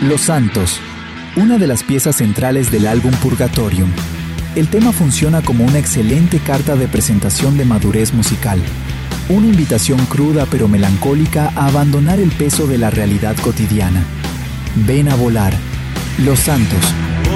Los Santos, una de las piezas centrales del álbum Purgatorium. El tema funciona como una excelente carta de presentación de madurez musical, una invitación cruda pero melancólica a abandonar el peso de la realidad cotidiana. Ven a volar. Los Santos.